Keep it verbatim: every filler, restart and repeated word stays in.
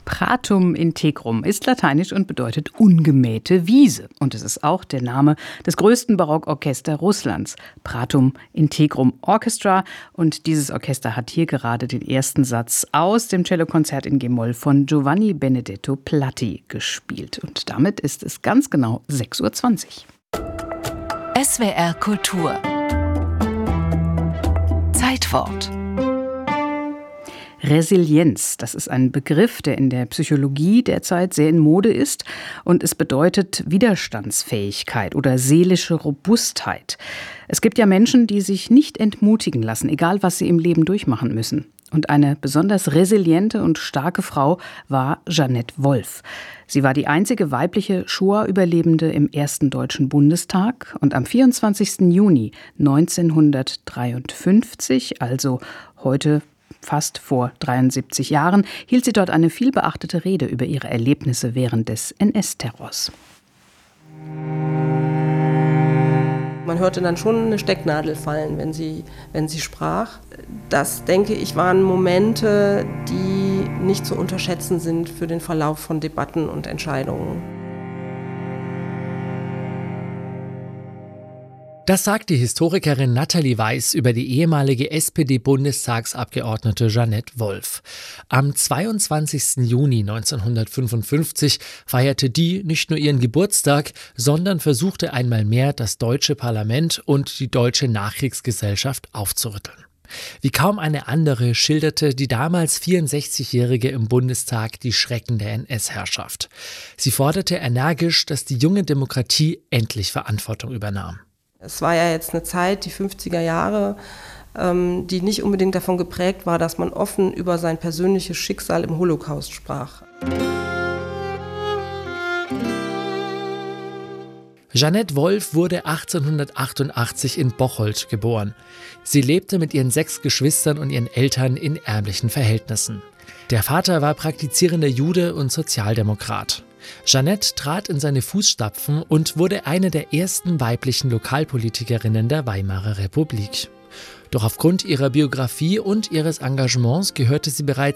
Pratum integrum ist lateinisch und bedeutet ungemähte Wiese. Und es ist auch der Name des größten Barockorchesters Russlands, Pratum Integrum Orchestra. Und dieses Orchester hat hier gerade den ersten Satz aus dem Cellokonzert in G-Moll von Giovanni Benedetto Platti gespielt. Und damit ist es ganz genau sechs Uhr zwanzig. S W R Kultur Zeitwort. Resilienz, das ist ein Begriff, der in der Psychologie derzeit sehr in Mode ist, und es bedeutet Widerstandsfähigkeit oder seelische Robustheit. Es gibt ja Menschen, die sich nicht entmutigen lassen, egal was sie im Leben durchmachen müssen. Und eine besonders resiliente und starke Frau war Jeanette Wolff. Sie war die einzige weibliche Shoah-Überlebende im ersten Deutschen Bundestag. Und am vierundzwanzigsten Juni neunzehnhundertdreiundfünfzig, also heute fast vor dreiundsiebzig Jahren, hielt sie dort eine vielbeachtete Rede über ihre Erlebnisse während des N S-Terrors. Man hörte dann schon eine Stecknadel fallen, wenn sie, wenn sie sprach. Das, denke ich, waren Momente, die nicht zu unterschätzen sind für den Verlauf von Debatten und Entscheidungen. Das sagt die Historikerin Nathalie Weiß über die ehemalige S P D-Bundestagsabgeordnete Jeanette Wolff. Am zweiundzwanzigsten Juni neunzehnhundertfünfundfünfzig feierte die nicht nur ihren Geburtstag, sondern versuchte einmal mehr, das deutsche Parlament und die deutsche Nachkriegsgesellschaft aufzurütteln. Wie kaum eine andere schilderte die damals vierundsechzigjährige im Bundestag die Schrecken der N S-Herrschaft. Sie forderte energisch, dass die junge Demokratie endlich Verantwortung übernahm. Es war ja jetzt eine Zeit, die fünfziger Jahre, ähm, die nicht unbedingt davon geprägt war, dass man offen über sein persönliches Schicksal im Holocaust sprach. Jeanette Wolff wurde achtzehnhundertachtundachtzig in Bocholt geboren. Sie lebte mit ihren sechs Geschwistern und ihren Eltern in ärmlichen Verhältnissen. Der Vater war praktizierender Jude und Sozialdemokrat. Jeanette trat in seine Fußstapfen und wurde eine der ersten weiblichen Lokalpolitikerinnen der Weimarer Republik. Doch aufgrund ihrer Biografie und ihres Engagements gehörte sie bereits